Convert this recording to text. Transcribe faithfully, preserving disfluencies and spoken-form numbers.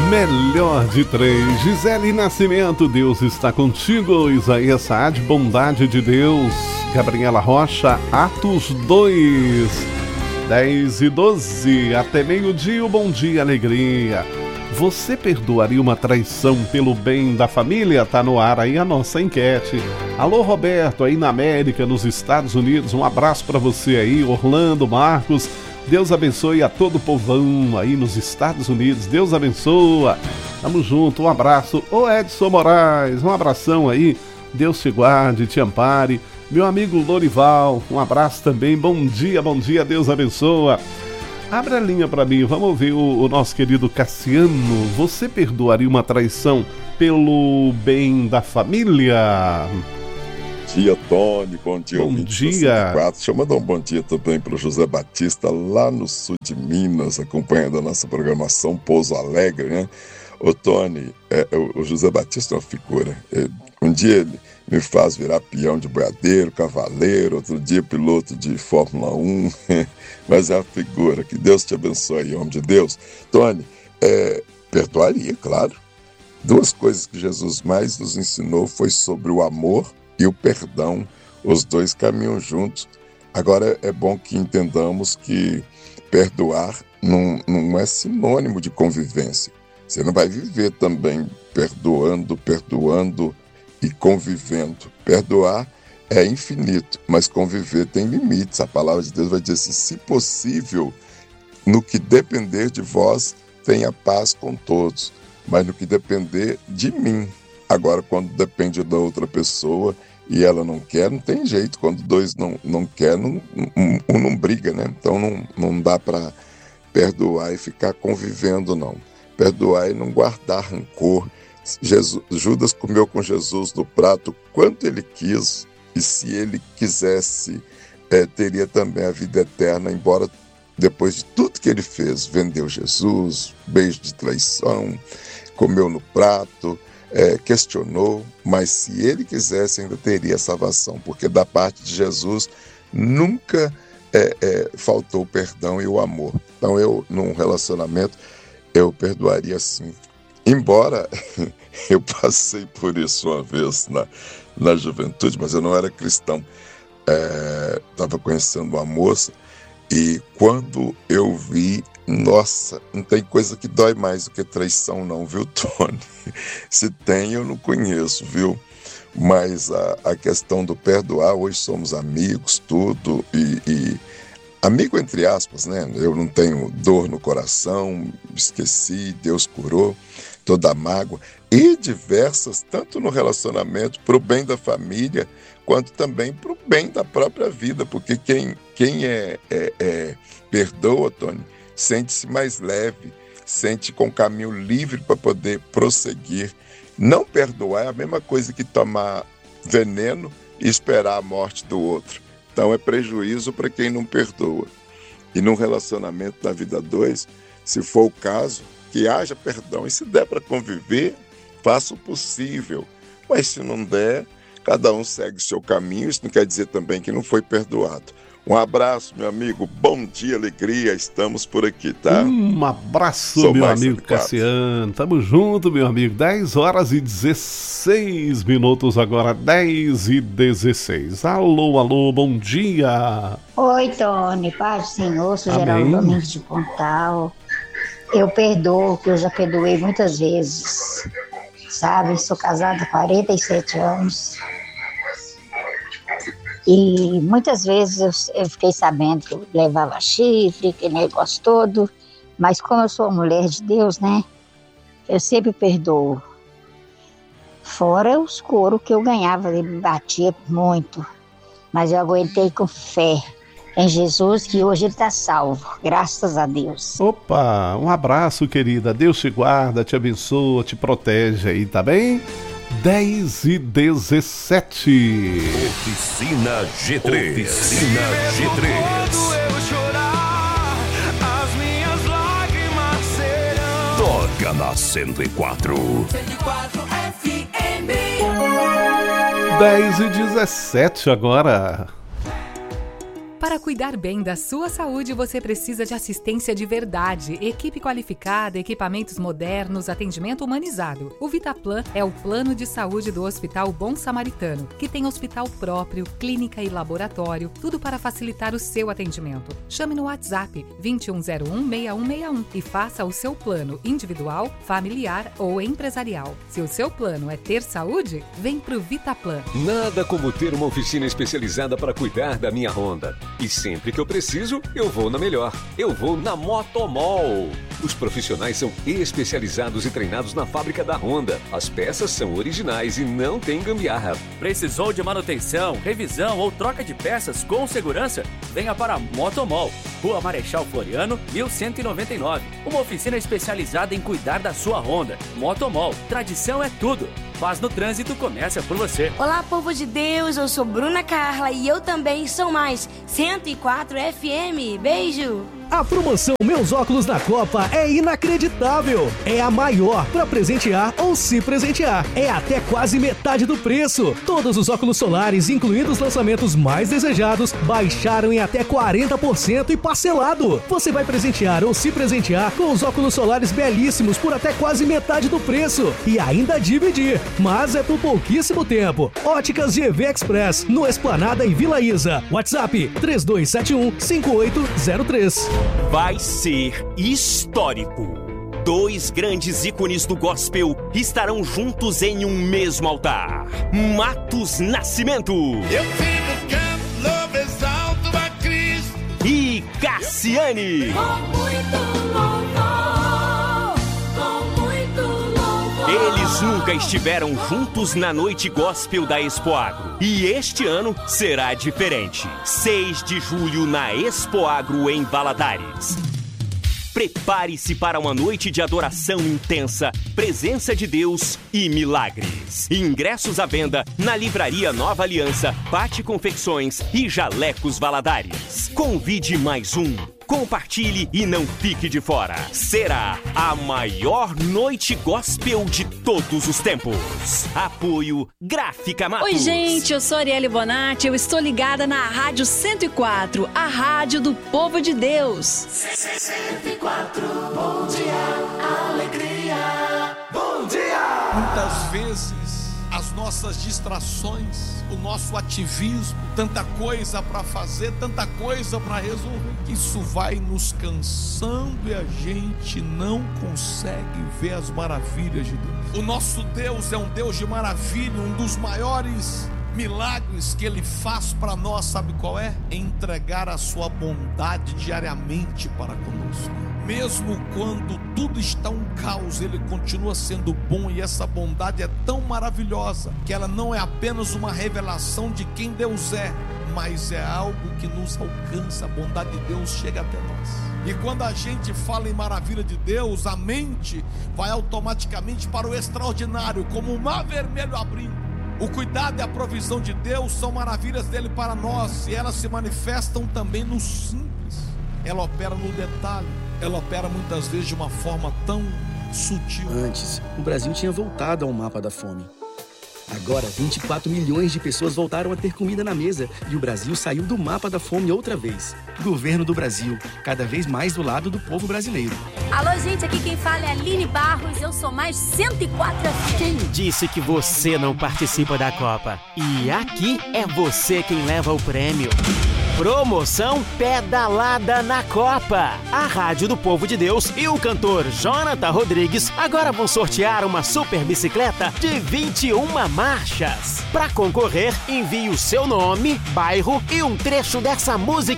Melhor de três. Gisele Nascimento, Deus está contigo. Isaías Saad, Bondade de Deus. Gabriela Rocha, Atos dois. dez e doze. Até meio-dia, bom dia, alegria. Você perdoaria uma traição pelo bem da família? Tá no ar aí a nossa enquete. Alô, Roberto, aí na América, nos Estados Unidos. Um abraço para você aí, Orlando, Marcos. Deus abençoe a todo o povão aí nos Estados Unidos. Deus abençoa. Tamo junto, um abraço. Ô Edson Moraes, um abração aí. Deus te guarde, te ampare. Meu amigo Lorival, um abraço também. Bom dia, bom dia, Deus abençoa. Abre a linha pra mim, vamos ouvir o, o nosso querido Cassiano. Você perdoaria uma traição pelo bem da família? Bom dia, Tony. Bom dia, bom dia. Deixa eu mandar um bom dia também para o José Batista, lá no sul de Minas, acompanhando a nossa programação Pouso Alegre, né? Ô, Tony, é, o José Batista é uma figura. É, um dia ele me faz virar peão de boiadeiro, cavaleiro, outro dia piloto de Fórmula um, mas é uma figura. Que Deus te abençoe, em nome de Deus. Tony, é, perdoaria, claro. Duas coisas que Jesus mais nos ensinou foi sobre o amor e o perdão. Os dois caminham juntos. Agora é bom que entendamos que perdoar não, não é sinônimo de convivência. Você não vai viver também perdoando, perdoando e convivendo. Perdoar é infinito, mas conviver tem limites. A palavra de Deus vai dizer assim: se possível, no que depender de vós, tenha paz com todos, mas no que depender de mim. Agora, quando depende da outra pessoa e ela não quer, não tem jeito. Quando dois não, não querem, um, um não briga, né? Então não, não dá para perdoar e ficar convivendo, não. Perdoar e não guardar rancor. Jesus, Judas comeu com Jesus no prato quanto ele quis, e se ele quisesse, é, teria também a vida eterna, embora depois de tudo que ele fez, vendeu Jesus, beijo de traição, comeu no prato, é, questionou, mas se ele quisesse ainda teria salvação, porque da parte de Jesus nunca é, é, faltou o perdão e o amor. Então eu, num relacionamento, eu perdoaria sim. Embora eu passei por isso uma vez na, na juventude, mas eu não era cristão. Estava é, conhecendo uma moça e quando eu vi, nossa, não tem coisa que dói mais do que traição não, viu, Tony? Se tem, eu não conheço, viu? Mas a, a questão do perdoar, hoje somos amigos, tudo, e... e amigo entre aspas, né? Eu não tenho dor no coração, esqueci, Deus curou toda a mágoa. E diversas, tanto no relacionamento, para o bem da família, quanto também para o bem da própria vida. Porque quem, quem é, é, é, perdoa, Tony, sente-se mais leve, sente com caminho livre para poder prosseguir. Não perdoar é a mesma coisa que tomar veneno e esperar a morte do outro. Então é prejuízo para quem não perdoa. E num relacionamento da vida dois, se for o caso, que haja perdão. E se der para conviver, faça o possível. Mas se não der, cada um segue o seu caminho. Isso não quer dizer também que não foi perdoado. Um abraço, meu amigo. Bom dia, alegria. Estamos por aqui, tá? Um abraço, Sou meu amigo adequado. Cassiano. Tamo junto, meu amigo. dez horas e dezesseis minutos agora. dez e dezesseis. Alô, alô, bom dia. Oi, Tony. Paz do Senhor. Sou Geraldo Domingos de Pontal. Eu perdoo, que eu já perdoei muitas vezes. Sabe? Sou casada há quarenta e sete anos. E muitas vezes eu, eu fiquei sabendo que eu levava chifre, que negócio todo, mas como eu sou mulher de Deus, né, eu sempre perdoo. Fora os coros que eu ganhava, ele me batia muito, mas eu aguentei com fé em Jesus, que hoje ele está salvo, graças a Deus. Opa, um abraço, querida, Deus te guarda, te abençoa, te protege aí, tá bem? dez e dezessete. Oficina G três. Oficina G três. Toca na cento e quatro. cento e quatro F M. dez e dezessete agora. Para cuidar bem da sua saúde, você precisa de assistência de verdade, equipe qualificada, equipamentos modernos, atendimento humanizado. O Vitaplan é o plano de saúde do Hospital Bom Samaritano, que tem hospital próprio, clínica e laboratório, tudo para facilitar o seu atendimento. Chame no WhatsApp vinte e um zero um, seis um seis um e faça o seu plano individual, familiar ou empresarial. Se o seu plano é ter saúde, vem pro Vitaplan. Nada como ter uma oficina especializada para cuidar da minha Honda. E sempre que eu preciso, eu vou na melhor. Eu vou na Motomol. Os profissionais são especializados e treinados na fábrica da Honda. As peças são originais e não tem gambiarra. Precisou de manutenção, revisão ou troca de peças com segurança? Venha para a Motomol, Rua Marechal Floriano, mil cento e noventa e nove. Uma oficina especializada em cuidar da sua Honda. Motomol, tradição é tudo. Paz no Trânsito começa por você. Olá, povo de Deus, eu sou Bruna Carla e eu também sou mais cento e quatro F M. Beijo! A promoção Meus Óculos na Copa é inacreditável. É a maior para presentear ou se presentear. É até quase metade do preço. Todos os óculos solares, incluindo os lançamentos mais desejados, baixaram em até quarenta por cento e parcelado. Você vai presentear ou se presentear com os óculos solares belíssimos por até quase metade do preço. E ainda dividir. Mas é por pouquíssimo tempo. Óticas G V Express, no Esplanada em Vila Isa. WhatsApp três dois sete um, cinco oito zero três. Vai ser histórico. Dois grandes ícones do gospel estarão juntos em um mesmo altar. Matos Nascimento. Eu fico canto, louvo, exalto a Cristo. E Cassiane. Com muito louvor, com muito louvor. Eles nunca estiveram juntos na noite gospel da Expoagro. E este ano será diferente. seis de julho na Expoagro em Valadares. Prepare-se para uma noite de adoração intensa, presença de Deus e milagres. Ingressos à venda na Livraria Nova Aliança, Pati Confecções e Jalecos Valadares. Convide mais um. Compartilhe e não fique de fora. Será a maior noite gospel de todos os tempos. Apoio Gráfica Matos. Oi, gente, eu sou Arielle Bonatti. Eu estou ligada na Rádio cento e quatro, a rádio do povo de Deus. cento e quatro, bom dia, alegria. Bom dia! Muitas vezes as nossas distrações, o nosso ativismo, tanta coisa para fazer, tanta coisa para resolver, isso vai nos cansando e a gente não consegue ver as maravilhas de Deus. O nosso Deus é um Deus de maravilha, um dos maiores milagres que Ele faz para nós, sabe qual é? Entregar a sua bondade diariamente para conosco. Mesmo quando tudo está um caos, Ele continua sendo bom, e essa bondade é tão maravilhosa que ela não é apenas uma revelação de quem Deus é, mas é algo que nos alcança. A bondade de Deus chega até nós. E quando a gente fala em maravilha de Deus, a mente vai automaticamente para o extraordinário, como o mar vermelho abrindo. O cuidado e a provisão de Deus são maravilhas dele para nós, e elas se manifestam também no simples. Ela opera no detalhe, ela opera muitas vezes de uma forma tão sutil. Antes, o Brasil tinha voltado ao mapa da fome. Agora, vinte e quatro milhões de pessoas voltaram a ter comida na mesa e o Brasil saiu do mapa da fome outra vez. Governo do Brasil, cada vez mais do lado do povo brasileiro. Alô, gente, aqui quem fala é a Aline Barros, eu sou mais cento e quatro F M. Quem disse que você não participa da Copa? E aqui é você quem leva o prêmio. Promoção Pedalada na Copa. A Rádio do Povo de Deus e o cantor Jonathan Rodrigues agora vão sortear uma super bicicleta de vinte e uma marchas. Para concorrer, envie o seu nome, bairro e um trecho dessa música